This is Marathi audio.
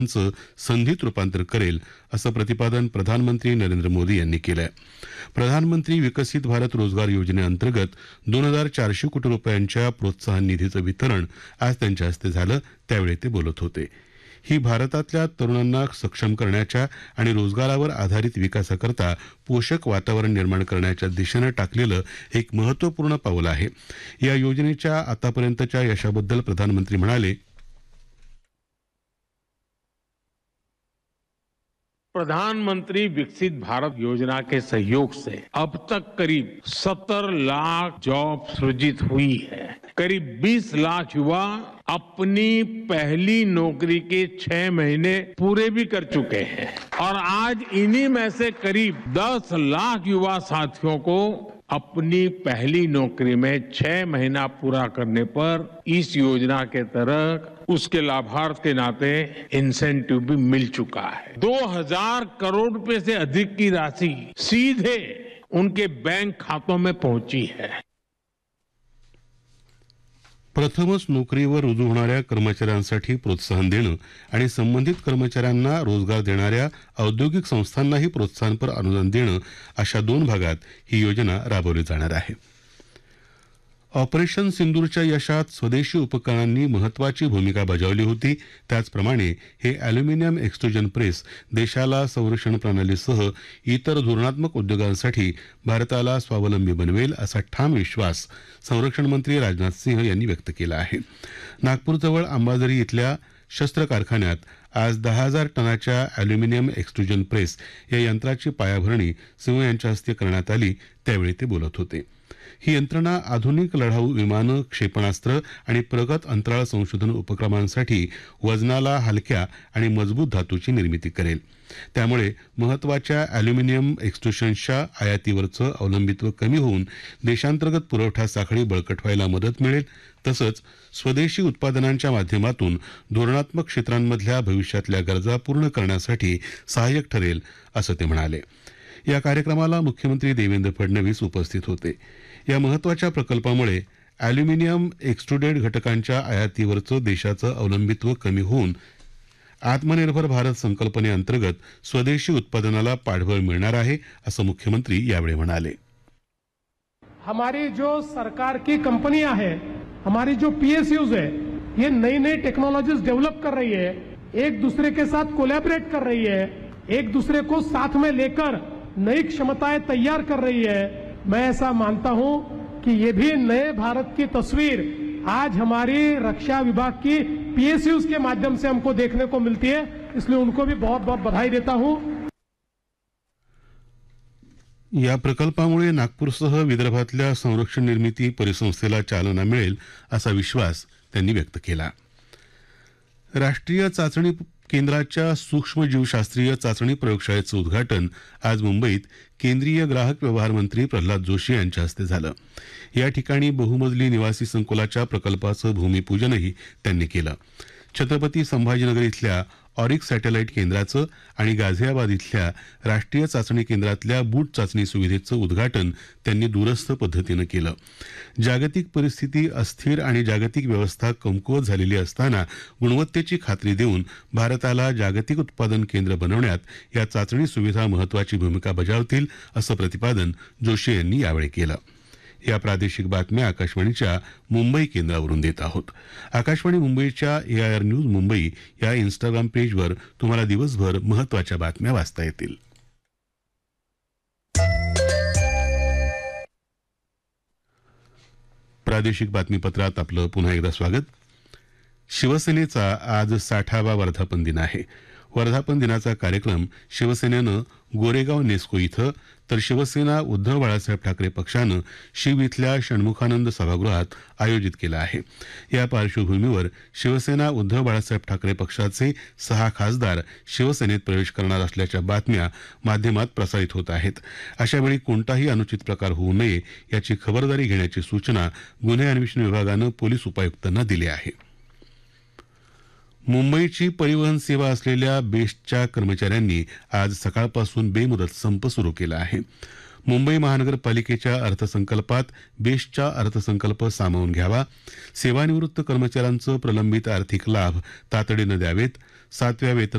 चं संधीत रूपांतर करेल असं प्रतिपादन प्रधानमंत्री नरेंद्र मोदी यांनी केलं आहे. प्रधानमंत्री विकसित भारत रोजगार योजनेअंतर्गत 2400 कोटी रुपयांच्या प्रोत्साहन निधीचं वितरण आज त्यांच्या हस्ते झालं, त्यावेळी ते बोलत होते. ही भारतातल्या तरुणांना सक्षम करण्याच्या आणि रोजगारावर आधारित विकासाकरता पोषक वातावरण निर्माण करण्याच्या दिशेनं टाकलेलं एक महत्त्वपूर्ण पाऊल आहे. या योजनेच्या आतापर्यंतच्या यशाबद्दल प्रधानमंत्री म्हणाले, प्रधानमंत्री विकसित भारत योजना के सहयोग से अब तक करीब 70 लाख जॉब सृजित हुई है. करीब 20 लाख युवा अपनी पहली नौकरी के 6 महीने पूरे भी कर चुके हैं और आज इन्हीं में से करीब 10 लाख युवा साथियों को अपनी पहली नौकरी में 6 महीना पूरा करने पर इस योजना के तहत उसके लाभार्थ के नाते इंसेंटिव भी मिल चुका है. 2000 करोड़ रुपए से अधिक की राशि सीधे उनके बैंक खातों में पहुंची है. प्रथमच नोकरीवर रुजू होणाऱ्या कर्मचाऱ्यांसाठी प्रोत्साहन देणं आणि संबंधित कर्मचाऱ्यांना रोजगार देणाऱ्या औद्योगिक संस्थांनाही प्रोत्साहनपर अनुदान देणं अशा 2 भागात ही योजना राबवली जाणार आहे. ऑपरेशन सिंदूरच्या यशात स्वदेशी उपकरणांनी महत्त्वाची भूमिका बजावली होती. त्याचप्रमाणे हे अॅल्युमिनियम एक्सट्रुजन प्रेस देशाला संरक्षण प्रणालीसह इतर धोरणात्मक उद्योगांसाठी भारताला स्वावलंबी बनवेल असा ठाम विश्वास संरक्षण मंत्री राजनाथ सिंह यांनी व्यक्त केला आहे. नागपूरजवळ अंबाझरी इथल्या शस्त्र कारखान्यात आज 10,000 टनाच्या अॅल्युमिनियम एक्सट्रुजन प्रेस या यंत्राची पायाभरणी सिंह यांच्या हस्ते करण्यात आली, त्यावेळी ते बोलत होते. ही यंत्रणा आधुनिक लढाऊ विमानं, क्षेपणास्त्र आणि प्रगत अंतराळ संशोधन उपक्रमांसाठी वजनाला हलक्या आणि मजबूत धातूची निर्मिती करेल. त्यामुळे महत्त्वाच्या अॅल्युमिनियम एक्सट्रुशन्सच्या आयातीवरचं अवलंबित्व कमी होऊन देशांतर्गत पुरवठा साखळी बळकट व्हायला मदत मिळेल. तसंच स्वदेशी उत्पादनांच्या माध्यमातून धोरणात्मक क्षेत्रांमधल्या भविष्यातल्या गरजा पूर्ण करण्यासाठी सहाय्यक ठरेल असं ते म्हणाले. या कार्यक्रमाला मुख्यमंत्री देवेंद्र फडणवीस उपस्थित होते. या महत्त्वाच्या प्रकल्पामुळे अॅल्युमिनियम एक्सट्रुडेड घटकांच्या आयातीवरचं देशाचं अवलंबित्व कमी होऊन आत्मनिर्भर भारत संकल्पनेअंतर्गत स्वदेशी उत्पादनाला पाठबळ मिळणार आहे असं मुख्यमंत्री यावेळी म्हणाले. हमारी जो सरकार की कंपनियां हैं, हमारी जो पीएसयूज है, ये नई नई टेक्नोलॉजीज डेवलप कर रही है, एक दूसरे के साथ कोलैबोरेट कर रही है, एक दूसरे को साथ में लेकर नई क्षमताएं तैयार कर रही है. मैं ऐसा मानता हूं कि ये भी नए भारत की तस्वीर आज हमारी रक्षा विभाग की पीएसयूज के माध्यम से हमको देखने को मिलती है. इसलिए उनको भी बहुत बहुत बधाई देता हूं. या प्रकल्पामुळे नागपूरसह विदर्भातल्या संरक्षण निर्मिती परिसंस्थेला चालना मिळेल असा विश्वास त्यांनी व्यक्त केला. राष्ट्रीय चाचणी केंद्राच्या सूक्ष्मजीवशास्त्रीय चाचणी प्रयोगशाळेचं उद्घाटन आज मुंबईत केंद्रीय ग्राहक व्यवहार मंत्री प्रल्हाद जोशी यांच्या हस्ते झालं. या ठिकाणी बहुमजली निवासी संकुलाच्या प्रकल्पाचं भूमिपूजनही त्यांनी केलं. छत्रपती संभाजीनगर इथल्या ऑरिक सॅटेलाईट केंद्राचं आणि गाझियाबाद इथल्या राष्ट्रीय चाचणी केंद्रातल्या बूट चाचणी सुविधेचं उद्घाटन त्यांनी दूरस्थ पद्धतीनं केलं. जागतिक परिस्थिती अस्थिर आणि जागतिक व्यवस्था कमकुवत झालेली असताना गुणवत्तेची खात्री देऊन भारताला जागतिक उत्पादन केंद्र बनवण्यात या चाचणी सुविधा महत्त्वाची भूमिका बजावतील असं प्रतिपादन जोशी यांनी यावेळी केलं. या प्रादेशिक बातम्या आकाशवाणीच्या मुंबई केंद्रावरून देत आहोत. आकाशवाणी मुंबईच्या AIR न्यूज मुंबई या इंस्टाग्राम पेजवर तुम्हाला दिवसभर महत्त्वाच्या बातम्या वाचता येतील. प्रादेशिक बातमीपत्रात आपलं पुन्हा एकदा स्वागत. शिवसेनेचा आज 60वा वर्धापन दिन आहे. वर्धापन दिनाचा कार्यक्रम शिवसेनेनं गोरेगाव नेस्को इथं तर शिवसेना उद्धव बाळासाहेब ठाकरे पक्षानं शीव इथल्या षण्मुखानंद सभागृहात आयोजित केला आहे. या पार्श्वभूमीवर शिवसेना उद्धव बाळासाहेब ठाकरे पक्षाचे 6 खासदार शिवसेनेत प्रवेश करणार असल्याच्या बातम्या माध्यमात प्रसारित होत आहेत. अशावेळी कोणताही अनुचित प्रकार होऊ नये याची खबरदारी घेण्याची सूचना गुन्हे अन्वेषण विभागानं पोलीस उपायुक्तांना दिली आहे. मुंबईची परिवहन सेवा असलेल्या बेस्टच्या कर्मचाऱ्यांनी आज सकाळपासून बेमुदत संप सुरू केला आहे. मुंबई महानगरपालिकेच्या अर्थसंकल्पात बेस्टचा अर्थसंकल्प सामावून घ्यावा, सेवानिवृत्त कर्मचाऱ्यांचं प्रलंबित आर्थिक लाभ तातडीनं द्यावेत, 7व्या वेतन